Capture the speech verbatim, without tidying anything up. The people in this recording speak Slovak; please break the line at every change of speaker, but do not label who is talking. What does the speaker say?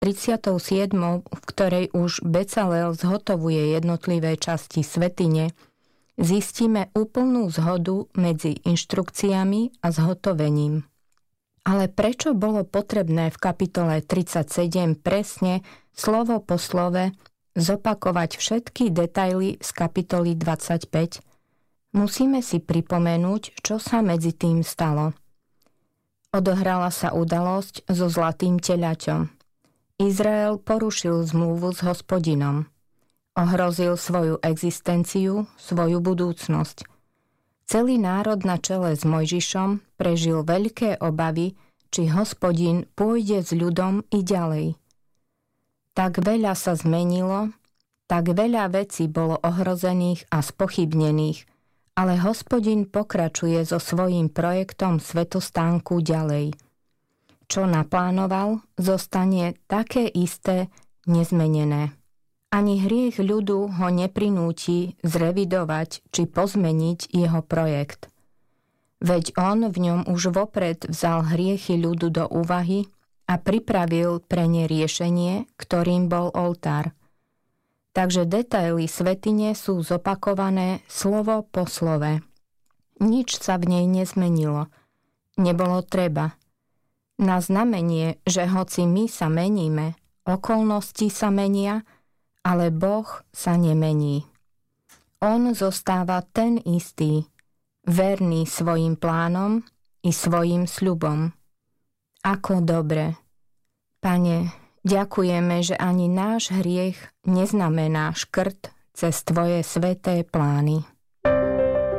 tridsiatou siedmou, v ktorej už Becalel zhotovuje jednotlivé časti svätyne, zistíme úplnú zhodu medzi inštrukciami a zhotovením. Ale prečo bolo potrebné v kapitole tridsaťsedem presne, slovo po slove, zopakovať všetky detaily z kapitoly dvadsaťpäť? Musíme si pripomenúť, čo sa medzi tým stalo. Odohrala sa udalosť so zlatým teľaťom. Izrael porušil zmluvu s Hospodinom. Ohrozil svoju existenciu, svoju budúcnosť. Celý národ na čele s Mojžišom prežil veľké obavy, či Hospodin pôjde s ľudom i ďalej. Tak veľa sa zmenilo, tak veľa vecí bolo ohrozených a spochybnených, ale Hospodin pokračuje so svojím projektom svätostánku ďalej. Čo naplánoval, zostane také isté, nezmenené. Ani hriech ľudu ho neprinúti zrevidovať či pozmeniť jeho projekt. Veď on v ňom už vopred vzal hriechy ľudu do úvahy a pripravil pre ne riešenie, ktorým bol oltár. Takže detaily svätyne sú zopakované slovo po slove. Nič sa v nej nezmenilo. Nebolo treba. Na znamenie, že hoci my sa meníme, okolnosti sa menia, ale Boh sa nemení. On zostáva ten istý, verný svojim plánom i svojim sľubom. Ako dobre. Pane, ďakujeme, že ani náš hriech neznamená škrt cez Tvoje sväté plány.